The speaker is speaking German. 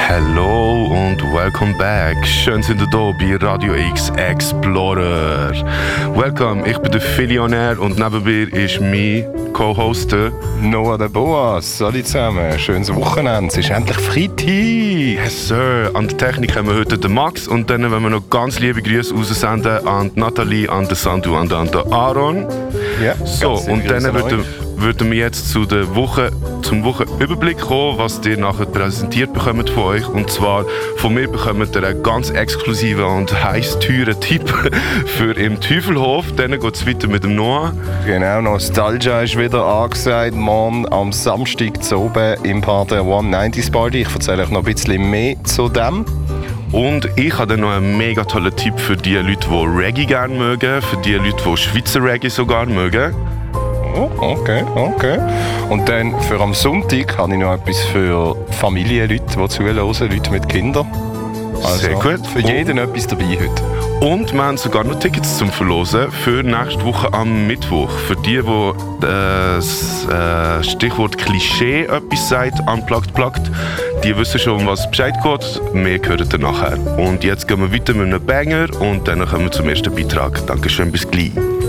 Hello und welcome back. Schön sind ihr da bei Radio X Explorer. Welcome, ich bin der Filionaire und neben mir ist mein Co-Host Noah der Boas. Salut zusammen, schönes Wochenende, es ist endlich Freitag. Yes Sir. An der Technik haben wir heute den Max und dann wollen wir noch ganz liebe Grüße raussenden an Nathalie, an den Sandu und an den Aaron. Ja, so, und dann würden wir jetzt zum Wochenüberblick kommen, was ihr nachher präsentiert bekommt von euch. Und zwar von mir bekommt ihr einen ganz exklusiven und heiß teuren Tipp für im Teufelhof. Dann geht es weiter mit dem Noah. Genau, Nostalgia ist wieder angesagt. Morgen am Samstag zu oben im Part der 190s Party. Ich erzähle euch noch ein bisschen mehr zu dem. Und ich habe dann noch einen mega tollen Tipp für die Leute, die Reggae gerne mögen, für die Leute, die Schweizer Reggae sogar mögen. Oh, okay. Und dann für am Sonntag habe ich noch etwas für Familienleute, die zuhören, Leute mit Kindern. Also sehr gut. Für jeden etwas dabei heute. Und wir haben sogar noch Tickets zum Verlosen für nächste Woche am Mittwoch. Für die das Stichwort Klischee etwas sagt, Unplugged Plugged, die wissen schon, um was Bescheid geht. Wir hören dann nachher. Und jetzt gehen wir weiter mit einem Banger und dann kommen wir zum ersten Beitrag. Dankeschön, bis gleich.